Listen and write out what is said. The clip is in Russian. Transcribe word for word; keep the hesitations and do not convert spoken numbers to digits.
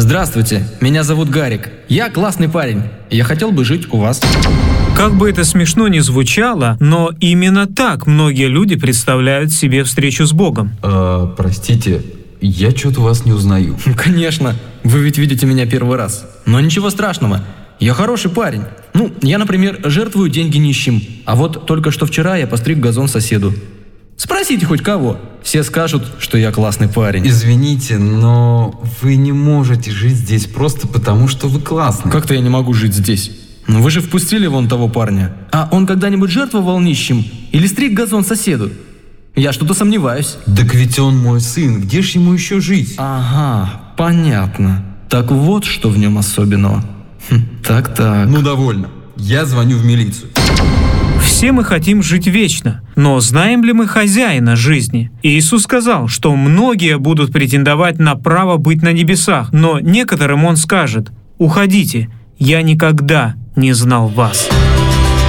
Здравствуйте, меня зовут Гарик. Я классный парень. Я хотел бы жить у вас. Как бы это смешно ни звучало, но именно так многие люди представляют себе встречу с Богом. А, простите, я что-то вас не узнаю. Конечно, вы ведь видите меня первый раз. Но ничего страшного, я хороший парень. Ну, я, например, жертвую деньги нищим. А вот только что вчера я постриг газон соседу. Спросите хоть кого. Все скажут, что я классный парень. Извините, но вы не можете жить здесь просто потому, что вы классный. Как-то я не могу жить здесь. Ну вы же впустили вон того парня. А он когда-нибудь жертвовал нищим? Или стриг газон соседу? Я что-то сомневаюсь. Так ведь он мой сын, где ж ему еще жить? Ага, понятно. Так вот, что в нем особенного. Хм, так-так. Ну довольно, я звоню в милицию. Все мы хотим жить вечно, но знаем ли мы хозяина жизни? Иисус сказал, что многие будут претендовать на право быть на небесах, но некоторым Он скажет: «Уходите, я никогда не знал вас».